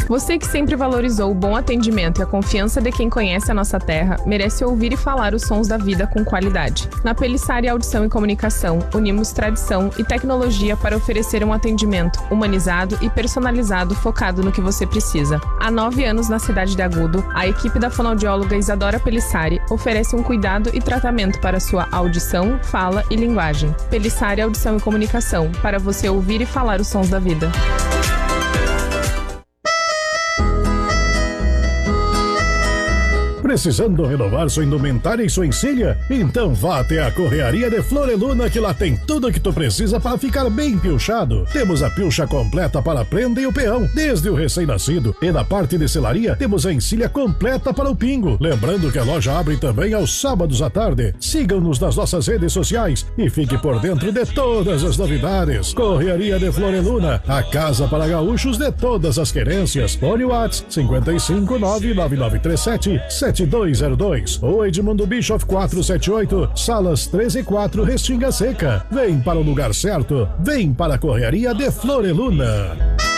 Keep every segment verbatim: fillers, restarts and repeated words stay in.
Você que sempre valorizou o bom atendimento e a confiança de quem conhece a nossa terra, merece ouvir e falar os sons da vida com qualidade. Na Pelissari Audição e Comunicação, unimos tradição e tecnologia para oferecer um atendimento humanizado e personalizado focado no que você precisa. Há nove anos na cidade de Agudo, a equipe da fonoaudióloga Isadora Pelissari oferece um cuidado e tratamento para sua audição, fala e linguagem. Pelissari Audição e Comunicação, para você ouvir e falar os sons da vida. Precisando renovar sua indumentária e sua encilha? Então vá até a Correaria de Floreluna, que lá tem tudo o que tu precisa para ficar bem pilchado. Temos a pilcha completa para a prenda e o peão, desde o recém-nascido. E na parte de selaria, temos a encilha completa para o pingo. Lembrando que a loja abre também aos sábados à tarde. Sigam-nos nas nossas redes sociais e fique por dentro de todas as novidades. Correaria de Floreluna, a casa para gaúchos de todas as querências. Fone WhatsApp cinco cinco nove nove nove três sete sete dois zero dois ou Edmundo Bischoff quatrocentos e setenta e oito, Salas treze e quatro, Restinga Seca. Vem para o lugar certo, vem para a Correaria de Floreluna.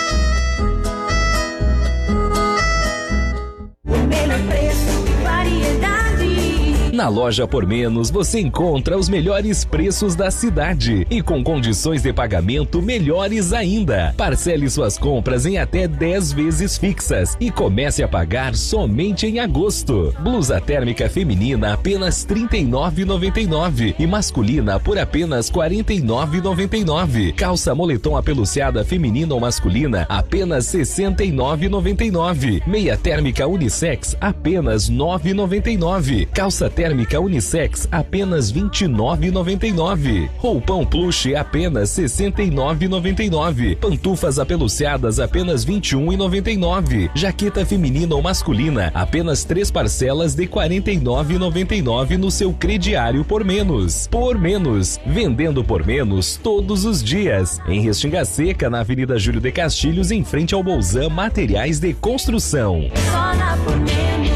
O melhor preço e variedade. Na Loja Por Menos você encontra os melhores preços da cidade e com condições de pagamento melhores ainda. Parcele suas compras em até dez vezes fixas e comece a pagar somente em agosto. Blusa térmica feminina apenas trinta e nove reais e noventa e nove centavos e masculina por apenas quarenta e nove reais e noventa e nove centavos. Calça moletom apeluciada feminina ou masculina apenas sessenta e nove reais e noventa e nove centavos. Meia térmica unissex apenas nove reais e noventa e nove centavos. Calça térmica unissex apenas vinte e nove reais e noventa e nove centavos. Roupão plush apenas sessenta e nove reais e noventa e nove centavos. Pantufas apeluciadas apenas vinte e um reais e noventa e nove centavos. Jaqueta feminina ou masculina apenas três parcelas de quarenta e nove reais e noventa e nove centavos no seu crediário Por Menos. Por Menos, vendendo por menos todos os dias. Em Restinga Seca, na Avenida Júlio de Castilhos, em frente ao Bolzan Materiais de Construção. Só na Por Menos.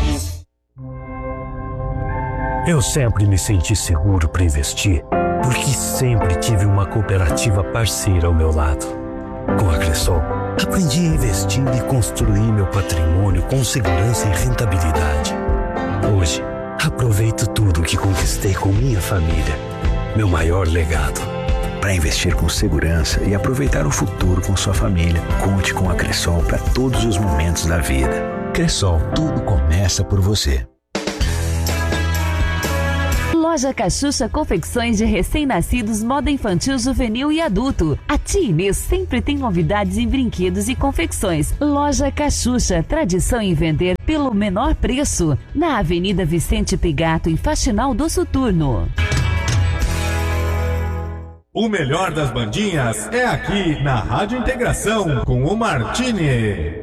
Eu sempre me senti seguro para investir, porque sempre tive uma cooperativa parceira ao meu lado. Com a Cressol, aprendi a investir e construir meu patrimônio com segurança e rentabilidade. Hoje, aproveito tudo que conquistei com minha família, meu maior legado. Para investir com segurança e aproveitar o futuro com sua família, conte com a Cressol para todos os momentos da vida. Cressol, tudo começa por você. Loja Cachucha Confecções de Recém-Nascidos, Moda Infantil, Juvenil e Adulto. A tia Inês sempre tem novidades em brinquedos e confecções. Loja Cachucha, tradição em vender pelo menor preço. Na Avenida Vicente Pigato, em Faxinal do Soturno. O melhor das bandinhas é aqui na Rádio Integração com o Martini.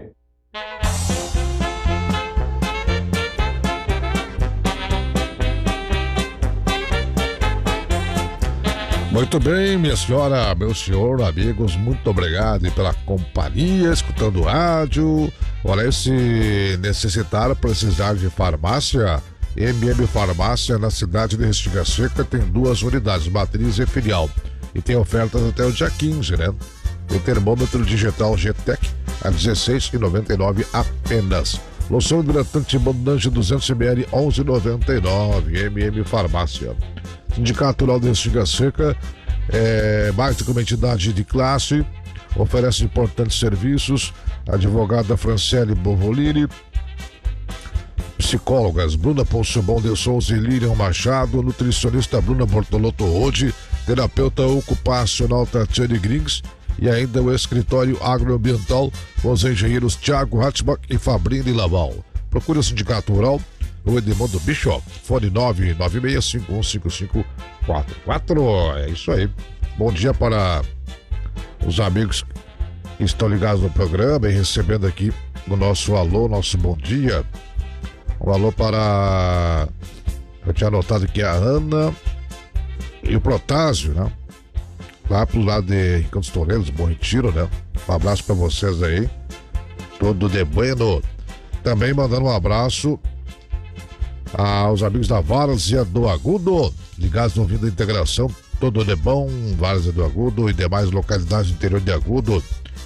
Muito bem, minha senhora, meu senhor, amigos, muito obrigado pela companhia, escutando o rádio. Olha, se necessitar, precisar de farmácia, M M Farmácia na cidade de Restinga Seca tem duas unidades, matriz e filial. E tem ofertas até o dia quinze, né? Tem termômetro digital G-Tech a dezesseis reais e noventa e nove centavos apenas. Loção hidratante Bondange duzentos mililitros, onze reais e noventa e nove centavos, M M Farmácia. Sindicato Rural de Restinga Seca é mais do que uma entidade de classe, oferece importantes serviços. Advogada Franciele Bovolini, psicólogas Bruna Ponsubon de Souza e Lilian Machado, nutricionista Bruna Bortolotto Rode, terapeuta ocupacional Tatiane Grings e ainda o escritório agroambiental com os engenheiros Thiago Hatzbach e Fabrini Laval. Procure o Sindicato Rural, o Edmundo Bischoff, fone nove nove seis cinco um cinco cinco quatro quatro. É isso aí. Bom dia para os amigos que estão ligados no programa e recebendo aqui o nosso alô, nosso bom dia. Um alô para... Eu tinha anotado aqui a Ana e o Protásio, né? Lá pro lado de Encantos Toureiros, Bom Retiro, né? Um abraço para vocês aí. Tudo de bueno. Também mandando um abraço aos amigos da Várzea do Agudo, ligados no Vindo da Integração, tudo de bom, Várzea do Agudo e demais localidades do interior de Agudo.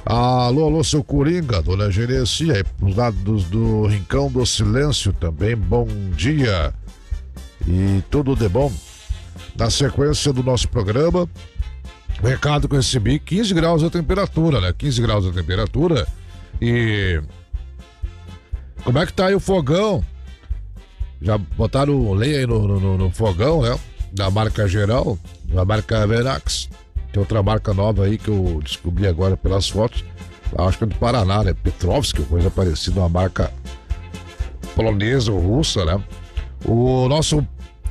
Alô, alô, seu Coringa, dona Gerecia, aí pros lados do Rincão do Silêncio também, bom dia. E tudo de bom. Na sequência do nosso programa, o recado que eu recebi, quinze graus a temperatura, né? quinze graus a temperatura. E como é que tá aí o fogão? Já botaram lenha aí no, no, no fogão, né? Da marca Geral, da marca Verax. Tem outra marca nova aí que eu descobri agora pelas fotos. Acho que é do Paraná, né? Petrovski, coisa parecida, uma marca polonesa ou russa, né? O nosso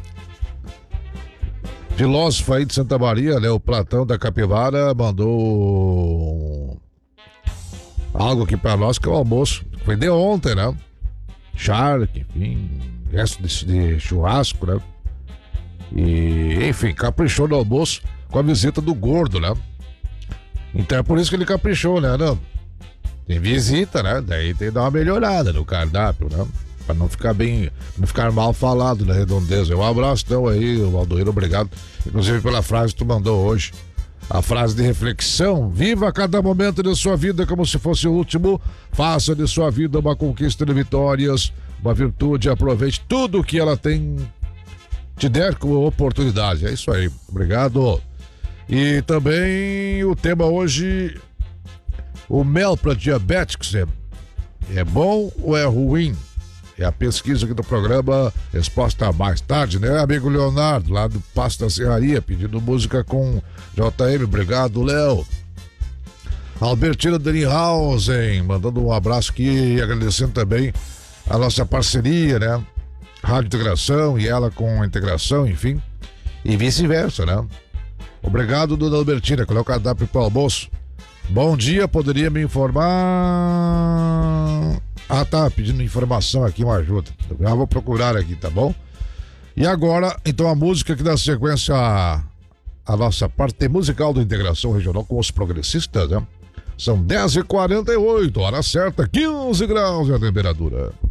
filósofo aí de Santa Maria, né? O Platão da Capivara mandou algo aqui pra nós que é o almoço. Foi de ontem, né? Charque, enfim, resto de, de churrasco, né? E, enfim, caprichou no almoço com a visita do gordo, né? Então é por isso que ele caprichou, né? Não, tem visita, né? Daí tem que dar uma melhorada no cardápio, né? Pra não ficar bem, não ficar mal falado na redondeza. Um abraço então aí, Valdoeiro, obrigado. Inclusive pela frase que tu mandou hoje. A frase de reflexão: viva cada momento de sua vida como se fosse o último. Faça de sua vida uma conquista de vitórias, uma virtude, aproveite tudo que ela tem, te der com oportunidade. É isso aí, obrigado. E também o tema hoje, o mel para diabéticos é, é bom ou é ruim? É a pesquisa aqui do programa, resposta mais tarde, né, amigo Leonardo, lá do Pasto da Serraria, pedindo música com J M, obrigado, Léo. Albertina Denihausen, mandando um abraço aqui e agradecendo também a nossa parceria, né, Rádio Integração e ela com Integração, enfim, e vice-versa, né. Obrigado, dona Albertina, qual é o cardápio para o almoço? Bom dia, poderia me informar? Ah, tá, pedindo informação aqui, uma ajuda. Já vou procurar aqui, tá bom? E agora, então, a música que dá sequência à, à nossa parte musical do Integração Regional com os progressistas, né? São dez e quarenta e oito, hora certa, quinze graus a temperatura.